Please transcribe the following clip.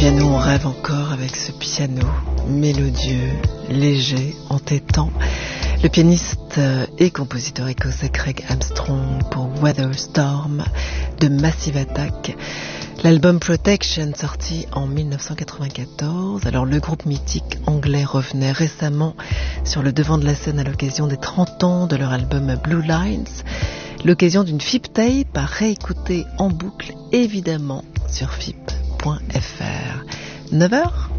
piano, on rêve encore avec ce piano mélodieux, léger, entêtant. Le pianiste et compositeur écossais Craig Armstrong pour Weather Storm de Massive Attack. L'album Protection sorti en 1994. Alors le groupe mythique anglais revenait récemment sur le devant de la scène à l'occasion des 30 ans de leur album Blue Lines. L'occasion d'une FIP tape à réécouter en boucle évidemment sur FIP.fr. 9h